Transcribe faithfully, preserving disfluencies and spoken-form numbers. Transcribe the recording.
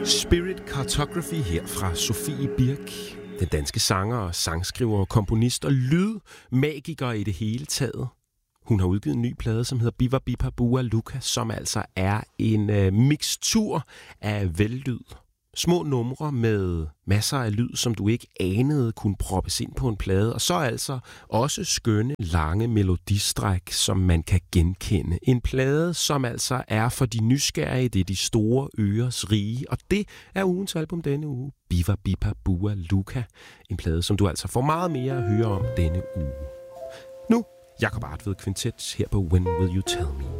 Spirit Cartography her fra Sofie Birk. Den danske sanger, sangskriver, komponist og lydmagiker i det hele taget. Hun har udgivet en ny plade, som hedder Biva Bipa Bua Luka, som altså er en øh, mixtur af vellyd. Små numre med masser af lyd, som du ikke anede kunne proppes ind på en plade. Og så altså også skønne, lange melodistræk, som man kan genkende. En plade, som altså er for de nysgerrige, det er de store ørers rige. Og det er ugens album denne uge. Biva Bipa Bua Luka. En plade, som du altså får meget mere at høre om denne uge. Nu, Jakob Artved Quintet her på When Will You Tell Me?